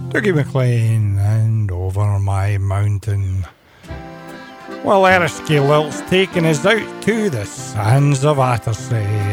Dougie MacLean and Over My Mountain. Well, Eriskay Lilt's taking us out to the sands of Attersay.